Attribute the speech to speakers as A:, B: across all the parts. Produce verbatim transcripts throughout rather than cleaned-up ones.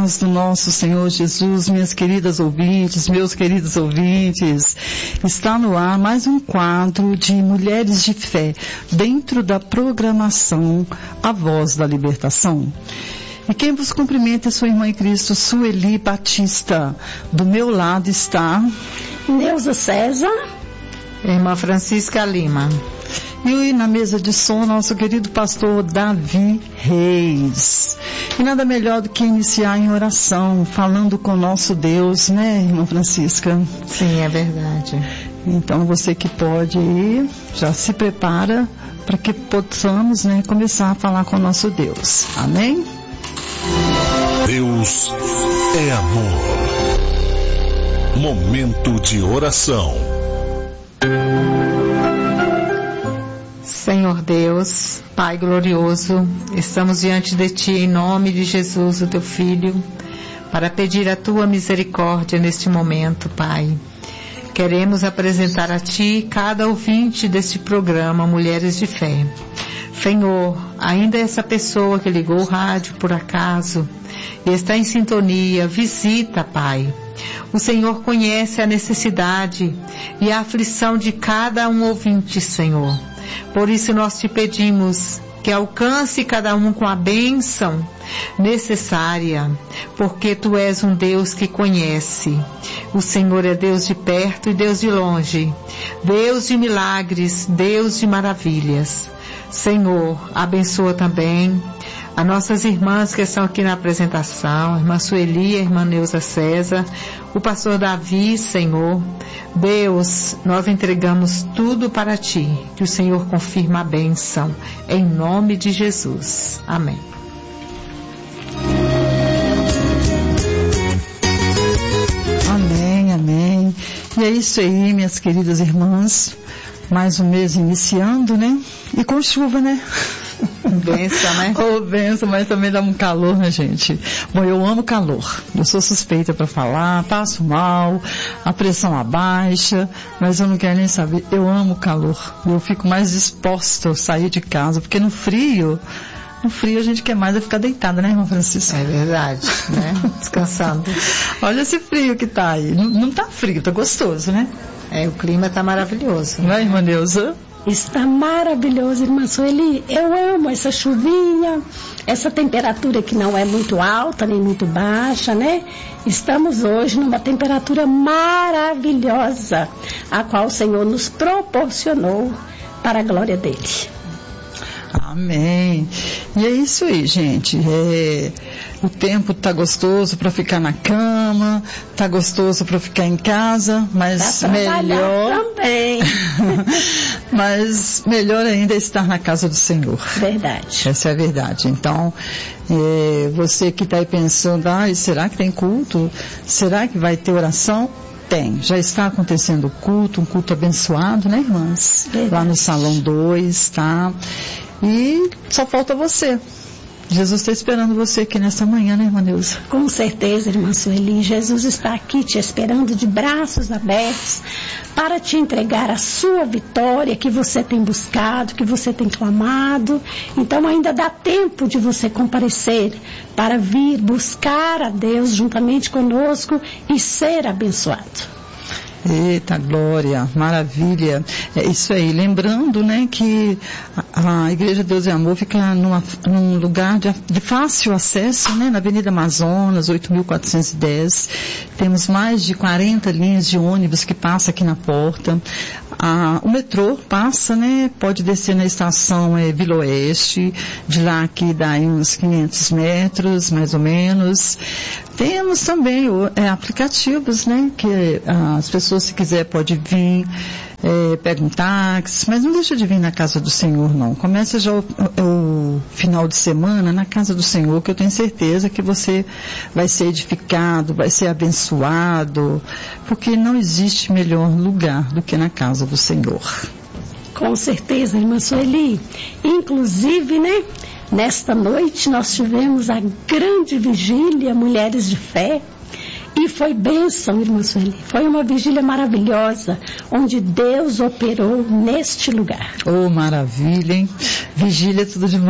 A: paz do nosso Senhor Jesus, minhas queridas ouvintes, meus queridos ouvintes. Está no ar mais um quadro de Mulheres de Fé, dentro da programação A Voz da Libertação. E quem vos cumprimenta é sua irmã em Cristo, Sueli Batista. Do meu lado está
B: Neuza César,
C: irmã Francisca Lima.
A: E na mesa de som, nosso querido pastor Davi Reis. E nada melhor do que iniciar em oração, falando com o nosso Deus, né, irmã Francisca?
C: Sim, é verdade.
A: Então você que pode ir, já se prepara para que possamos, né, começar a falar com o nosso Deus. Amém?
D: Deus é amor. Momento de oração.
C: Senhor Deus, Pai glorioso, estamos diante de Ti em nome de Jesus, o Teu Filho, para pedir a Tua misericórdia neste momento, Pai. Queremos apresentar a Ti cada ouvinte deste programa Mulheres de Fé. Senhor, ainda essa pessoa que ligou o rádio por acaso e está em sintonia, visita, Pai. O Senhor conhece a necessidade e a aflição de cada um ouvinte, Senhor. Por isso nós te pedimos que alcance cada um com a bênção necessária, porque Tu és um Deus que conhece. O Senhor é Deus de perto e Deus de longe, Deus de milagres, Deus de maravilhas. Senhor, abençoa também as nossas irmãs que estão aqui na apresentação, a irmã Sueli, a irmã Neuza César, o pastor Davi, Senhor. Deus, nós entregamos tudo para Ti, que o Senhor confirma a bênção, em nome de Jesus. Amém.
A: Amém, amém. E é isso aí, minhas queridas irmãs. Mais um mês iniciando, né? E com chuva, né?
C: Benção, né?
A: Oh, benção, mas também dá um calor, né, gente? Bom, eu amo calor. Eu sou suspeita para falar, passo mal, a pressão abaixa, mas eu não quero nem saber. Eu amo calor. Eu fico mais disposta a sair de casa, porque no frio, no frio a gente quer mais é ficar deitada, né, irmã Francisca?
C: É verdade, né? Descansando.
A: Olha esse frio que tá aí. Não, não tá frio, tá gostoso, né?
C: É, o clima tá maravilhoso.
A: Não é, irmã Neuza?
B: Está maravilhoso, irmã Sueli. Eu amo essa chuvinha, essa temperatura que não é muito alta nem muito baixa, né? Estamos hoje numa temperatura maravilhosa, a qual o Senhor nos proporcionou para a glória dele.
A: Amém. E é isso aí, gente. É, o tempo tá gostoso para ficar na cama, tá gostoso para ficar em casa, mas
B: pra
A: melhor
B: também.
A: Mas melhor ainda é estar na casa do Senhor.
B: Verdade.
A: Essa é a verdade. Então, é, você que está aí pensando, ah, será que tem culto? Será que vai ter oração? Tem, já está acontecendo o culto, um culto abençoado, né, irmãs? Verdade. Lá no Salão dois, tá? E só falta você. Jesus está esperando você aqui nessa manhã, né, irmã Neuza?
B: Com certeza, irmã Sueli. Jesus está aqui te esperando de braços abertos para te entregar a sua vitória que você tem buscado, que você tem clamado. Então ainda dá tempo de você comparecer para vir buscar a Deus juntamente conosco e ser abençoado.
A: Eita, glória, maravilha. É isso aí. Lembrando, né, que a, a Igreja Deus e Amor fica numa, num lugar de, de fácil acesso, né, na Avenida Amazonas, oito mil quatrocentos e dez. Temos mais de quarenta linhas de ônibus que passam aqui na porta. Ah, o metrô passa, né, pode descer na estação é, Vila Oeste, de lá aqui dá aí uns quinhentos metros, mais ou menos. Temos também é, aplicativos, né, que ah, as pessoas, se quiser, pode vir, é, pega um táxi, mas não deixa de vir na casa do Senhor, não. Começa já o, o final de semana na casa do Senhor, que eu tenho certeza que você vai ser edificado, vai ser abençoado, porque não existe melhor lugar do que na casa do Senhor.
B: Com certeza, irmã Sueli. Inclusive, né, nesta noite nós tivemos a grande vigília Mulheres de Fé. E foi bênção, irmã Sueli. Foi uma vigília maravilhosa, onde Deus operou neste lugar.
A: Oh, maravilha, hein? Vigília é tudo de bom.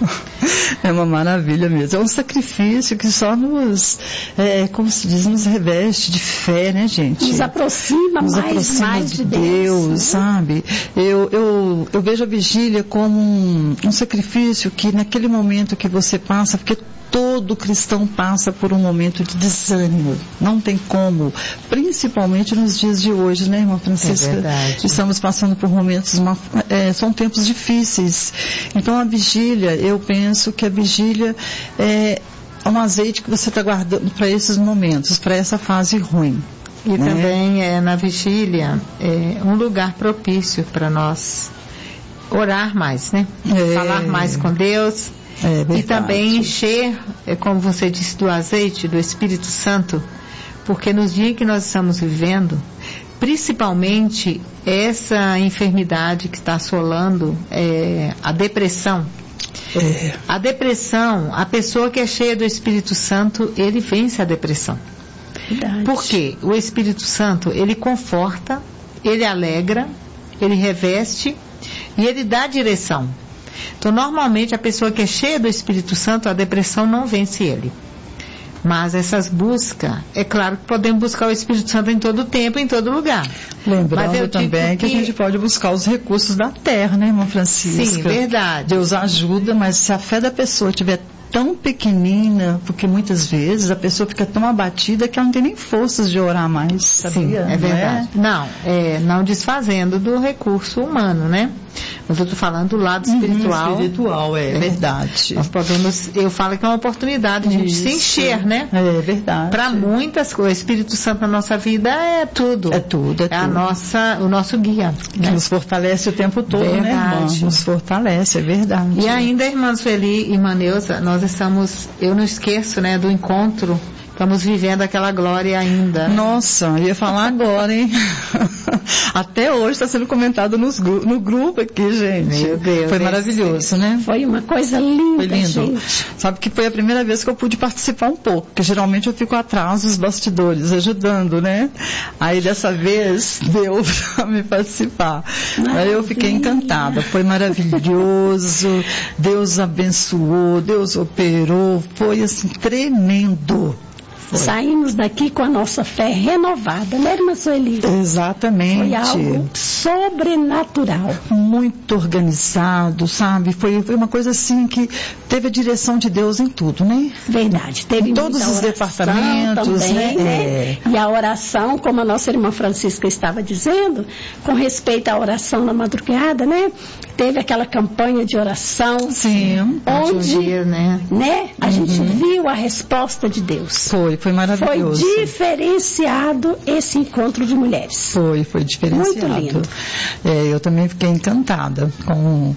A: É uma maravilha mesmo. É um sacrifício que só nos, é, como se diz, nos reveste de fé, né, gente?
B: Nos aproxima
A: nos
B: mais,
A: aproxima
B: mais
A: de
B: de
A: Deus,
B: Deus, né?
A: sabe? Eu, eu, eu vejo a vigília como um, um sacrifício que naquele momento que você passa, porque todo cristão passa por um momento de desânimo, não tem como, principalmente nos dias de hoje, né, irmã Francisca?
C: É verdade.
A: Estamos passando por momentos, é, são tempos difíceis. Então a vigília, eu penso que a vigília é um azeite que você está guardando para esses momentos, para essa fase ruim.
C: E
A: né?
C: também é, na vigília é um lugar propício para nós orar mais, né?
A: É.
C: Falar mais com Deus.
A: É
C: e também encher, como você disse, do azeite do Espírito Santo, porque nos dias que nós estamos vivendo, principalmente essa enfermidade que está assolando é, a depressão.
A: É.
C: A depressão, a pessoa que é cheia do Espírito Santo, ele vence a depressão.
B: Verdade.
C: Por quê? O Espírito Santo, ele conforta, ele alegra, ele reveste e ele dá direção. Então, normalmente, a pessoa que é cheia do Espírito Santo, a depressão não vence ele. Mas essas buscas, é claro que podemos buscar o Espírito Santo em todo tempo, em todo lugar.
A: Lembrando também que... que a gente pode buscar os recursos da terra, né, irmã Francisca?
C: Sim, verdade.
A: Deus ajuda, mas se a fé da pessoa estiver tão pequenina, porque muitas vezes a pessoa fica tão abatida que ela não tem nem forças de orar mais, sabia?
C: Sim, é verdade. Não, é? não, é, não desfazendo do recurso humano, né? Mas eu estou falando do lado espiritual.
A: Uhum, espiritual, é, é verdade.
C: Nós podemos, eu falo que é uma oportunidade de se encher, né?
A: É verdade.
C: Para muitas coisas, o Espírito Santo na nossa vida é tudo.
A: É tudo, é,
C: é
A: tudo.
C: A nossa, o nosso guia.
A: Que nos fortalece o tempo todo,
C: verdade.
A: Né, irmã? Nos fortalece, é verdade.
C: E ainda, irmã Sueli e irmã Neuza, nós estamos, eu não esqueço, né, do encontro. Estamos vivendo aquela glória ainda.
A: Nossa, eu ia falar agora, hein? Até hoje está sendo comentado nos, no grupo aqui, gente.
C: Meu Deus.
A: Foi maravilhoso, né?
B: Foi uma coisa linda,
A: Foi lindo.
B: gente.
A: Sabe que foi a primeira vez que eu pude participar um pouco, porque geralmente eu fico atrás dos bastidores, ajudando, né? Aí dessa vez deu para me participar. Maravilha. Aí eu fiquei encantada. Foi maravilhoso. Deus abençoou, Deus operou. Foi assim, tremendo. Foi.
B: Saímos daqui com a nossa fé renovada, né, irmã Sueli?
A: Exatamente.
B: Foi algo sobrenatural.
A: Muito organizado, sabe? Foi, foi uma coisa assim que teve a direção de Deus em tudo, né?
B: Verdade. Teve
A: em todos os departamentos,
B: também,
A: né?
B: né?
A: É.
B: E a oração, como a nossa irmã Francisca estava dizendo, com respeito à oração na madrugada, né? Teve aquela campanha de oração.
A: Sim.
B: Onde,
C: um dia, né?
B: né? A
A: uhum.
B: gente viu a resposta de Deus.
A: Foi, foi maravilhoso.
B: Foi diferenciado esse encontro de mulheres.
A: Foi, foi diferenciado.
B: Muito lindo.
A: É, eu também fiquei encantada com...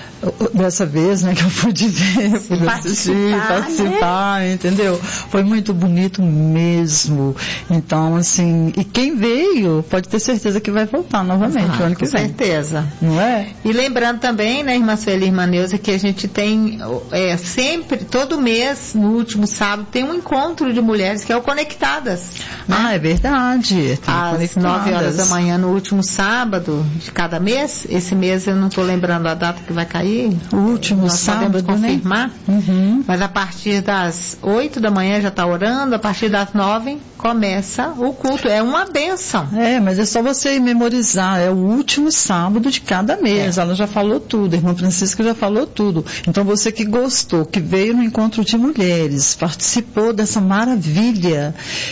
A: Dessa vez, né, que eu pude ver, pude
B: participar,
A: assistir, participar,
B: né?
A: Entendeu? Foi muito bonito mesmo. Então, assim, e quem veio pode ter certeza que vai voltar novamente
C: ah,
A: o ano que
C: com
A: vem.
C: Com certeza.
A: Não é?
C: E lembrando também, né, irmã Sueli e irmã Neuza, que a gente tem é, sempre, todo mês, no último sábado, tem um encontro de mulheres que é o Conectadas. Né?
A: Ah, é verdade.
C: Às nove horas da manhã no último sábado de cada mês. Esse mês eu não estou lembrando a data que vai cair.
A: O último
C: nós
A: sábado,
C: podemos confirmar,
A: né? Uhum.
C: Mas a partir das oito da manhã já está orando, a partir das nove começa o culto, é uma bênção.
A: É, mas é só você memorizar, é o último sábado de cada mês, é. Ela já falou tudo, a irmã Francisca já falou tudo. Então você que gostou, que veio no encontro de mulheres, participou dessa maravilha,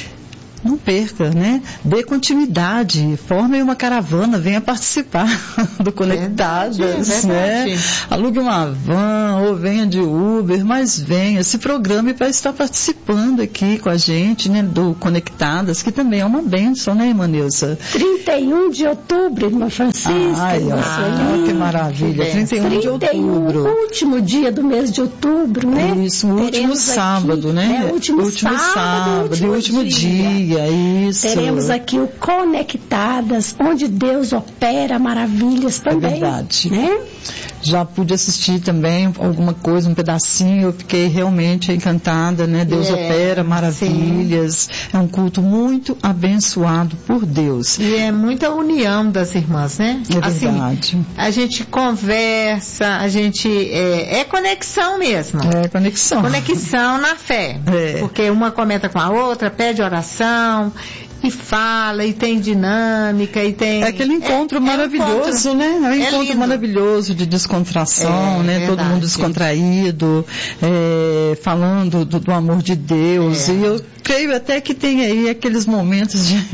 A: não perca, né? Dê continuidade, forme uma caravana, venha participar do Conectadas,
C: verdade,
A: né?
C: verdade.
A: Alugue uma van ou venha de Uber, mas venha, se programe para estar participando aqui com a gente, né? Do Conectadas, que também é uma bênção, né, irmã Neuza?
B: trinta e um de outubro, irmã Francisca.
A: Ai,
B: irmã
A: ah, que maravilha, trinta e um de outubro.
B: Último dia do mês de outubro, né?
A: Isso, o último sábado,
B: aqui,
A: né?
B: É, último,
A: último
B: sábado,
A: sábado,
B: último,
A: último dia. dia. Isso.
B: Teremos aqui o Conectadas, onde Deus opera maravilhas também.
A: É verdade.
B: Né?
A: já pude assistir também alguma coisa, um pedacinho, eu fiquei realmente encantada, né? Deus
C: é,
A: opera maravilhas, sim. É um culto muito abençoado por Deus.
C: E é muita união das irmãs, né?
A: É verdade.
C: Assim, a gente conversa, a gente, é, é conexão mesmo.
A: É conexão.
C: Conexão na fé.
A: É.
C: Porque uma comenta com a outra, pede oração, e fala, e tem dinâmica, e tem...
A: É aquele encontro
C: é,
A: maravilhoso,
C: é um encontro,
A: né? É um
C: é
A: encontro
C: lindo.
A: maravilhoso de descontração,
C: É,
A: né?
C: verdade.
A: Todo mundo descontraído, é, falando do, do amor de Deus.
C: É.
A: E eu creio até que tem aí aqueles momentos de...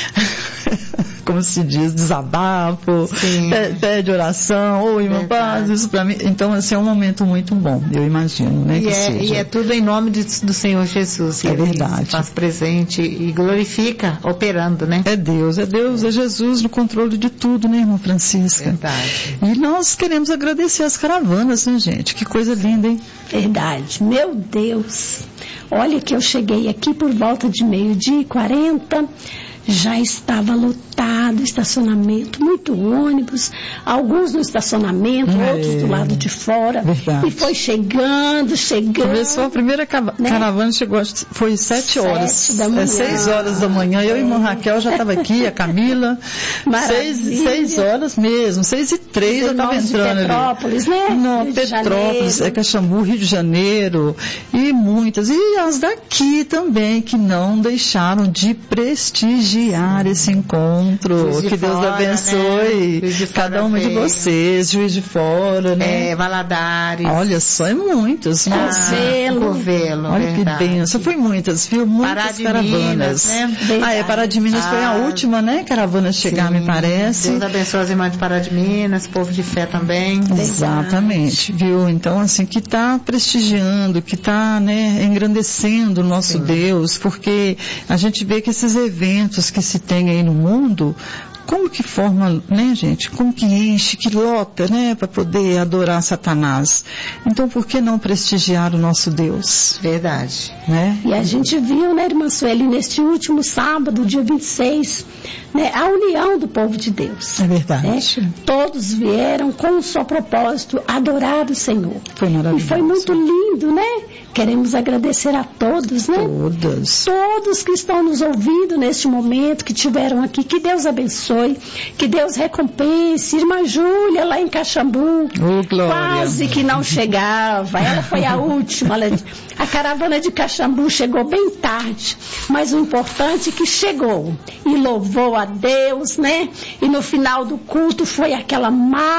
A: como se diz, desabafo, pede, pede oração, oi, irmã, paz, isso pra mim. Então, assim, é um momento muito bom, eu imagino, né?
C: E,
A: que
C: é,
A: seja.
C: e é tudo em nome de, do Senhor Jesus.
A: É
C: Ele
A: verdade.
C: se faz presente e glorifica, operando, né?
A: É Deus, é Deus, é Jesus no controle de tudo, né, irmã Francisca?
C: Verdade.
A: E nós queremos agradecer as caravanas, né, gente? Que coisa linda, hein?
B: Verdade. Meu Deus. Olha que eu cheguei aqui por volta de meio-dia e quarenta. Já estava lotado o estacionamento, muito ônibus, alguns no estacionamento, é, outros do lado de fora.
A: Verdade.
B: E foi chegando, chegando.
A: Começou a primeira ca- né? caravana, chegou, foi sete horas.
B: Sete da manhã.
A: É seis horas da manhã. Eu e a irmã Raquel já estava aqui, a Camila. seis, seis horas mesmo, seis e três eu estava entrando
B: de Petrópolis,
A: ali.
B: né?
A: Não,
B: Rio de
A: Petrópolis,
B: Janeiro.
A: é Caxambu, Rio de Janeiro. E muitas. E as daqui também, que não deixaram de prestigiar esse encontro.
C: De
A: que Deus
C: fora,
A: abençoe
C: né? De
A: cada uma de
C: veio.
A: vocês, Juiz de Fora, né?
C: É, Valadares.
A: Olha só, é muitos.
C: Ah,
B: Covelo.
C: Covelo,
A: Olha
C: verdade.
A: que benção. Foi muitas, viu? Muitas
C: Pará de
A: caravanas.
C: Minas, né?
A: Ah, é, Pará de Minas foi a
C: Ah,
A: última, né? Caravana chegar,
C: sim.
A: me parece.
C: Deus abençoe as irmãs de Pará de Minas, povo de fé também.
A: Exatamente, viu? Então, assim, que está prestigiando, que está, né, engrandecendo o nosso
C: Sim.
A: Deus, porque a gente vê que esses eventos que se tem aí no mundo, como que forma, né, gente? Como que enche, que lota, né, para poder adorar Satanás. Então, por que não prestigiar o nosso Deus?
C: Verdade.
A: Né?
B: E a gente viu, né, irmã Sueli, neste último sábado, dia vinte e seis, né, a união do povo de Deus.
A: É verdade.
B: Né? Todos vieram com um só propósito, adorar o Senhor.
A: Foi maravilhoso.
B: E foi muito lindo, né? Queremos agradecer a todos, né?
A: Todas.
B: Todos que estão nos ouvindo neste momento, que tiveram aqui, que Deus abençoe, que Deus recompense. Irmã Júlia, lá em Caxambu,
A: Oh, glória.
B: quase que não chegava, ela foi a última. Ela, a caravana de Caxambu chegou bem tarde, mas o importante é que chegou e louvou a Deus, né? E no final do culto foi aquela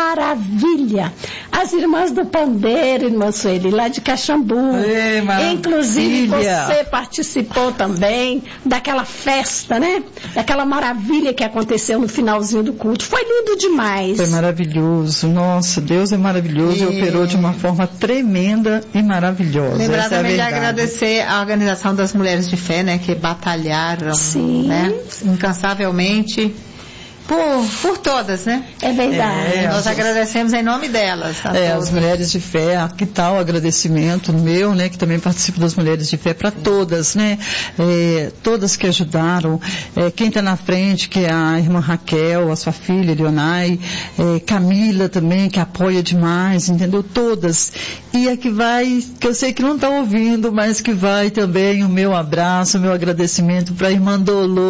B: maravilha. As irmãs do pandeiro, irmã Sueli, lá de Caxambu,
A: Ei, maravilha.
B: inclusive você participou também daquela festa, né? Daquela maravilha que aconteceu no finalzinho do culto. Foi lindo demais.
A: Foi maravilhoso. Nossa, Deus é maravilhoso e, e operou de uma forma tremenda e maravilhosa.
C: Lembrar
A: Essa
C: também
A: é
C: de
A: a verdade.
C: agradecer a organização das mulheres de fé, né? Que batalharam,
B: Sim.
C: né? Incansavelmente. Por, por todas, né?
B: É verdade.
A: É,
C: Nós agradecemos em nome delas.
A: É, as mulheres de fé, que tal o agradecimento meu, né, que também participo das mulheres de fé, para todas, né, é, todas que ajudaram, é, quem está na frente, que é a irmã Raquel, a sua filha, Leonai, é, Camila também, que apoia demais, entendeu? Todas. E a que vai, que eu sei que não está ouvindo, mas que vai também o meu abraço, o meu agradecimento para a irmã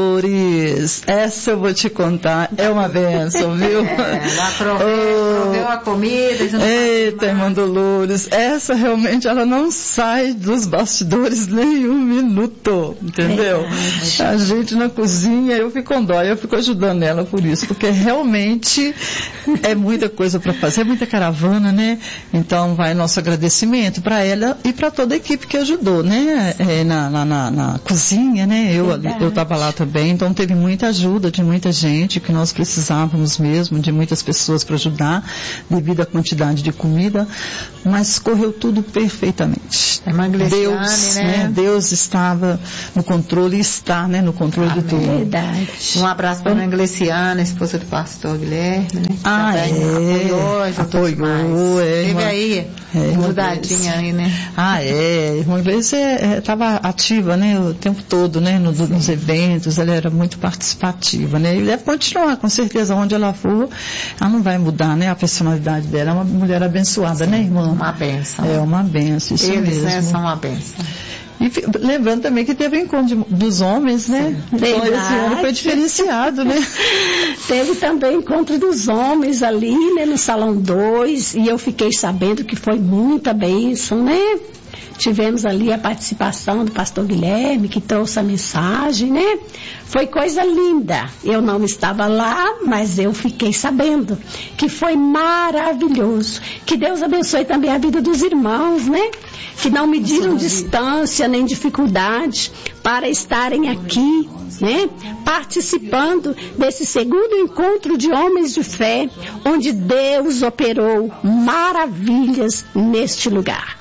A: Dolores. Essa eu vou te contar. É uma bênção, viu?
C: É, ela proveu, proveu a comida.
A: Eita, irmã Dolores, essa realmente ela não sai dos bastidores nem um minuto, entendeu? É, a gente na cozinha, eu fico com dó, eu fico ajudando ela por isso, porque realmente é muita coisa para fazer, é muita caravana, né? Então vai nosso agradecimento para ela e para toda a equipe que ajudou, né? É, na, na, na, na cozinha, né? Eu eu estava lá também, então teve muita ajuda de muita gente que nós precisávamos mesmo de muitas pessoas para ajudar devido à quantidade de comida, mas correu tudo perfeitamente.
C: É uma
A: Deus,
C: né?
A: né? Deus estava no controle e está, né, no controle
C: Amém.
A: de tudo.
B: Verdade.
C: Um abraço para a Inglesiana, esposa do pastor Guilherme, né?
A: Ah,
C: também
A: é.
C: apoiou, ajudou
A: Apoiou,
C: demais.
A: é,
C: Teve
A: irmã.
C: aí
A: É,
C: mudadinha aí, né?
A: Ah, é. A irmã Gleice estava é, é, ativa, né, o tempo todo, né, no, nos eventos, ela era muito participativa, né, e deve continuar, com certeza, onde ela for, ela não vai mudar, né, a personalidade dela. É uma mulher abençoada, Sim, né, irmã?
C: Uma benção.
A: É, uma benção, isso
C: Eles,
A: mesmo.
C: Né, são uma benção.
A: E lembrando também que teve o encontro de, dos homens, né? Sim. Então esse ano foi diferenciado, né?
B: Teve também o encontro dos homens ali, né, no Salão dois, e eu fiquei sabendo que foi muita bênção, né? Tivemos ali a participação do pastor Guilherme, que trouxe a mensagem, né? Foi coisa linda. Eu não estava lá, mas eu fiquei sabendo que foi maravilhoso. Que Deus abençoe também a vida dos irmãos, né? Que não mediram distância nem dificuldade para estarem aqui, né? Participando desse segundo encontro de homens de fé, onde Deus operou maravilhas neste lugar.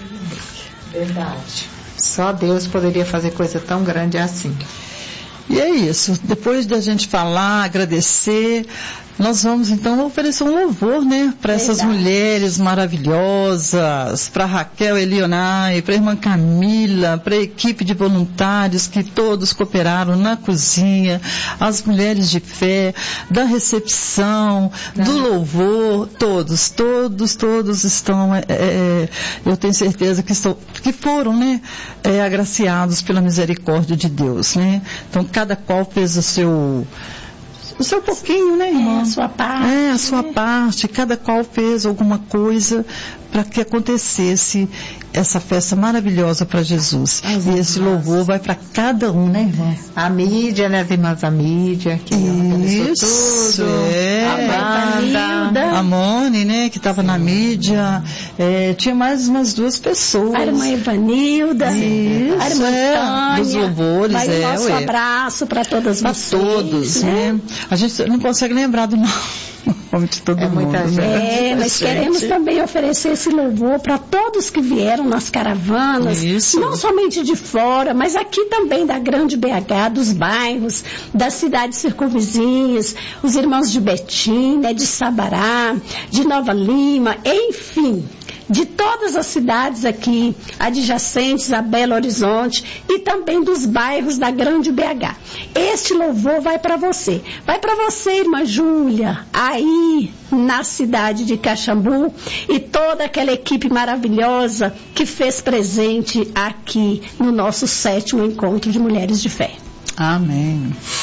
C: Verdade. Só Deus poderia fazer coisa tão grande assim.
A: E é isso. Depois da gente falar, agradecer, nós vamos então oferecer um louvor, né, para essas mulheres maravilhosas, para Raquel Elionai, para a irmã Camila, para a equipe de voluntários que todos cooperaram na cozinha, as mulheres de fé, da recepção, Não. do louvor, todos, todos, todos estão, é, é, eu tenho certeza que, estão, que foram, né, é, agraciados pela misericórdia de Deus, né? Então cada qual fez o seu o seu pouquinho, né, irmã?
B: É, a sua parte.
A: É, a sua né? parte. Cada qual fez alguma coisa para que acontecesse essa festa maravilhosa para Jesus. As e esse irmãs. Louvor vai para cada um, né, irmã?
C: A mídia, né, as irmãs da mídia, que
A: Isso, tudo. É.
B: A Amanda.
A: A Mone, né, que estava na mídia. É, tinha mais umas duas pessoas.
B: A irmã Evanilda.
A: Isso,
B: a irmã
A: é,
B: Tânia.
A: dos louvores,
B: vai
A: é.
B: o nosso ué. abraço para todas
A: pra
B: vocês.
A: Para todos, né? né? A gente não consegue lembrar do nome. De todo
C: é
A: mundo,
C: muita gente.
B: É, mas gente. Queremos também oferecer esse louvor para todos que vieram nas caravanas,
A: Isso.
B: não somente de fora, mas aqui também da Grande B H, dos bairros, das cidades circunvizinhas, os irmãos de Betim, né, de Sabará, de Nova Lima, enfim, de todas as cidades aqui adjacentes a Belo Horizonte e também dos bairros da Grande B H. Este louvor vai para você. Vai para você, irmã Júlia, aí na cidade de Caxambu e toda aquela equipe maravilhosa que fez presente aqui no nosso sétimo encontro de Mulheres de Fé.
A: Amém.